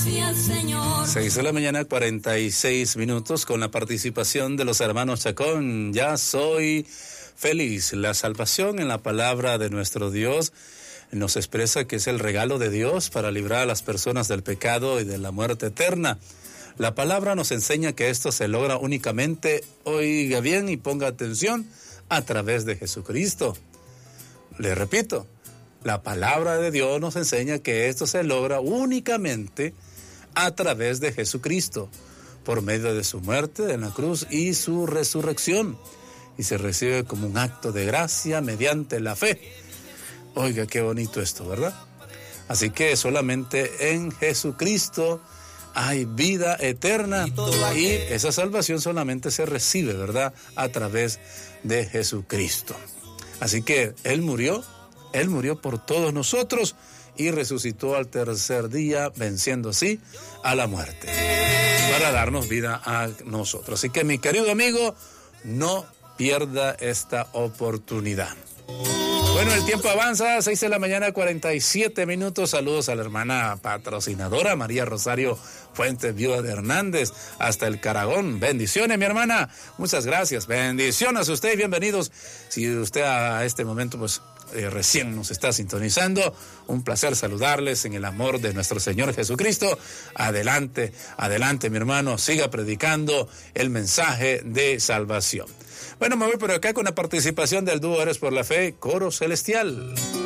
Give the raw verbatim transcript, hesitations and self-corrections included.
Gracias, Señor. seis de la mañana, cuarenta y seis minutos, con la participación de los hermanos Chacón. Ya soy feliz. La salvación en la palabra de nuestro Dios nos expresa que es el regalo de Dios para librar a las personas del pecado y de la muerte eterna. La palabra nos enseña que esto se logra únicamente, oiga bien y ponga atención, a través de Jesucristo. Le repito, la palabra de Dios nos enseña que esto se logra únicamente a través de Jesucristo, por medio de su muerte en la cruz y su resurrección, y se recibe como un acto de gracia mediante la fe. Oiga, qué bonito esto, ¿verdad? Así que solamente en Jesucristo hay vida eterna y esa salvación solamente se recibe, ¿verdad?, a través de Jesucristo. Así que Él murió, Él murió por todos nosotros y resucitó al tercer día, venciendo así a la muerte, para darnos vida a nosotros. Así que, mi querido amigo, no pierda esta oportunidad. Bueno, el tiempo avanza, seis de la mañana, cuarenta y siete minutos. Saludos a la hermana patrocinadora, María Rosario Fuentes, viuda de Hernández, hasta el Caragón. Bendiciones, mi hermana. Muchas gracias. Bendiciones a usted y bienvenidos. Si usted a este momento, pues, eh, recién nos está sintonizando, un placer saludarles en el amor de nuestro Señor Jesucristo. Adelante, adelante, mi hermano. Siga predicando el mensaje de salvación. Bueno, me voy por acá con la participación del dúo Eres por la Fe, Coro Celestial.